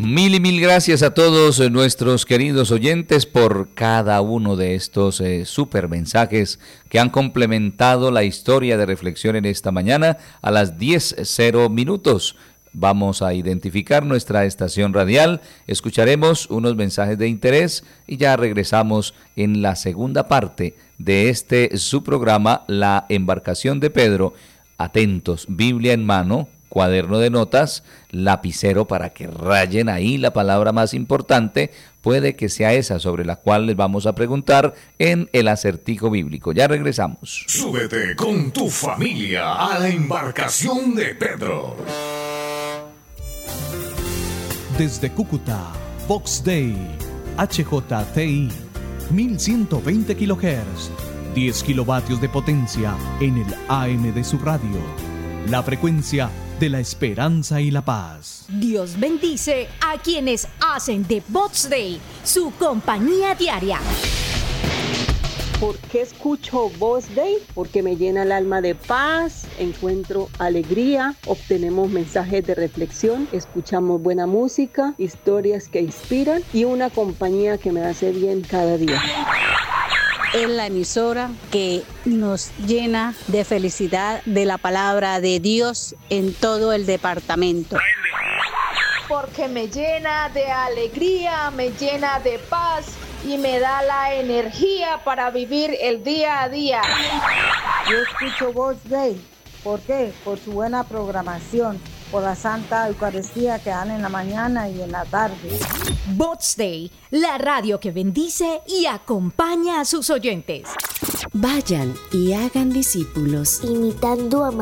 Mil y mil gracias a todos nuestros queridos oyentes por cada uno de estos super mensajes que han complementado la historia de reflexión en esta mañana a las 10:00. Vamos a identificar nuestra estación radial, escucharemos unos mensajes de interés y ya regresamos en la segunda parte de su programa, La Embarcación de Pedro. Atentos, Biblia en mano, cuaderno de notas, lapicero para que rayen ahí la palabra más importante, puede que sea esa sobre la cual les vamos a preguntar en el acertijo bíblico. Ya regresamos. Súbete con tu familia a la Embarcación de Pedro. Desde Cúcuta, Vox Day, HJTI, 1120 kHz, 10 kilovatios de potencia en el AM de su radio. La frecuencia de la esperanza y la paz. Dios bendice a quienes hacen de Vox Day su compañía diaria. ¿Por qué escucho Vox Day? Porque me llena el alma de paz, encuentro alegría, obtenemos mensajes de reflexión, escuchamos buena música, historias que inspiran y una compañía que me hace bien cada día. Es la emisora que nos llena de felicidad de la palabra de Dios en todo el departamento. Porque me llena de alegría, me llena de paz y me da la energía para vivir el día a día. Yo escucho Vox Day. ¿Por qué? Por su buena programación, por la Santa Eucaristía que dan en la mañana y en la tarde. Vox Day, la radio que bendice y acompaña a sus oyentes. Vayan y hagan discípulos, imitando a